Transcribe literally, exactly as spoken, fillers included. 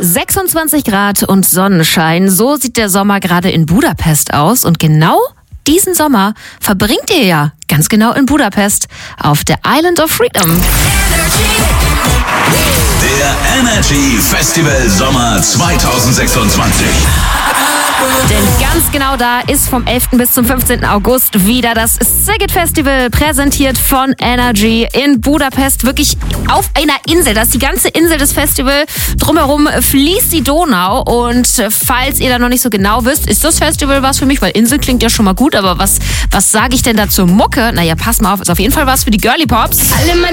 sechsundzwanzig Grad und Sonnenschein, so sieht der Sommer gerade in Budapest aus. Und genau diesen Sommer verbringt ihr ja ganz genau in Budapest auf der Island of Freedom. Der Energy Festival Sommer zwanzig sechsundzwanzig. Denn ganz genau da ist vom elften bis zum fünfzehnten August wieder das Szeged Festival, präsentiert von Energy in Budapest. Wirklich auf einer Insel, das ist die ganze Insel des Festivals. Drumherum fließt die Donau. Und falls ihr da noch nicht so genau wisst, ist das Festival was für mich? Weil Insel klingt ja schon mal gut, aber was, was sage ich denn da zur Mucke? Naja, pass mal auf, ist auf jeden Fall was für die Girly Pops. Alle